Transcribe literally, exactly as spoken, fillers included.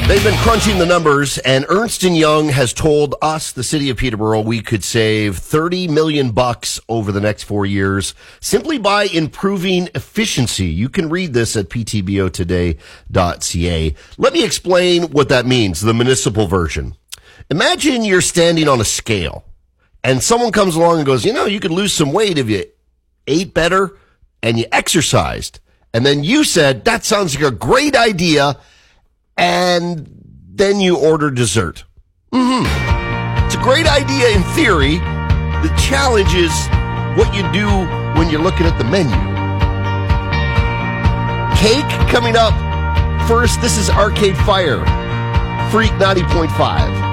They've been crunching the numbers, and Ernst and Young has told us, the city of Peterborough, we could save thirty million bucks over the next four years simply by improving efficiency. You can read this at p t b o today dot c a. Let me explain what that means, the municipal version. Imagine you're standing on a scale, and someone comes along and goes, you know, you could lose some weight if you ate better and you exercised. And then you said, that sounds like a great idea. And then you order dessert. Mm-hmm. It's a great idea in theory. The challenge is what you do when you're looking at the menu. Cake coming up. First, this is Arcade Fire. Freak ninety point five.